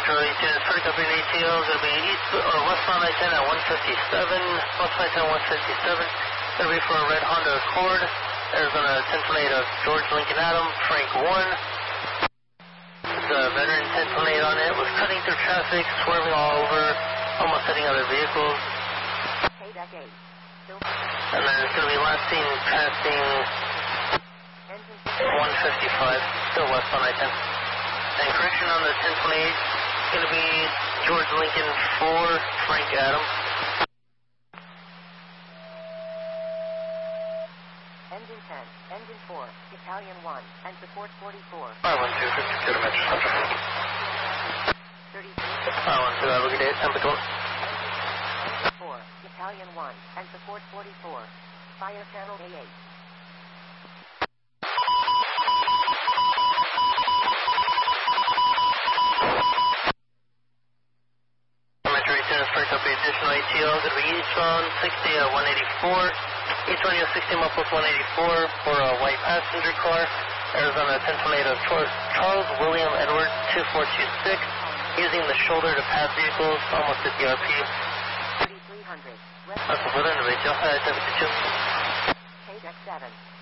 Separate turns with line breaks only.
Metro 8 is first up in ATL, going to be westbound I-10 at 157, westbound I-10 157, going to be for a red Honda Accord, Arizona 1028 of George Lincoln Adam, Frank 1. The veteran 1028 on it was cutting through traffic, swerving all over, almost hitting other vehicles. And then it's going to be last seen passing 155, still westbound I-10. And correction on the 1028, it's going to be George Lincoln 4, Frank Adam.
Engine 10, Engine 4, Italian 1, and support 44.
512, 52 to Metro Central.
33.
512, have a good day, Tampa 12.
Engine 4, Italian 1, and support 44. Fire channel A8.
Metro 8 is first up additional ATL, going to be eastbound 60 at 184. Eastbound 60 up with 184 for a white passenger car. Arizona 1028 of Charles William Edward 2426. Using the shoulder to pass vehicles, almost at the RP.
3300.
That's a further individual. 722.
Deck 7.